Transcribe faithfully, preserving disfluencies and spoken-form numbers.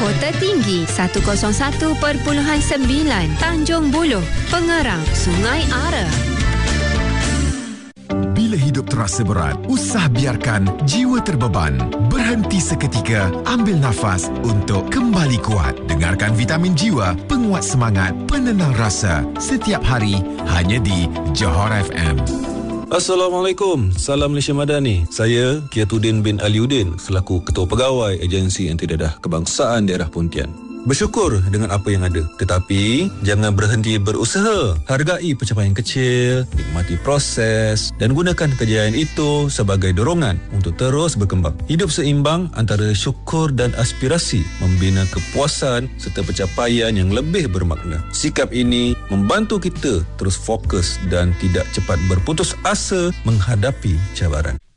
Kota Tinggi seratus satu perpuluhan sembilan, Tanjung Buluh, Pengerang, Sungai Ara. Bila hidup terasa berat, usah biarkan jiwa terbeban. Berhenti seketika, ambil nafas untuk kembali kuat. Dengarkan Vitamin Jiwa, penguat semangat, penenang rasa. Setiap hari, hanya di Johor F M. Assalamualaikum, salam Malaysia Madani. Saya Kiatuddin bin Aliuddin selaku Ketua Pegawai Agensi Antidadah Kebangsaan Daerah Pontian. Bersyukur dengan apa yang ada, tetapi jangan berhenti berusaha. Hargai pencapaian kecil, nikmati proses dan gunakan kejayaan itu sebagai dorongan untuk terus berkembang. Hidup seimbang antara syukur dan aspirasi membina kepuasan serta pencapaian yang lebih bermakna. Sikap ini membantu kita terus fokus dan tidak cepat berputus asa menghadapi cabaran.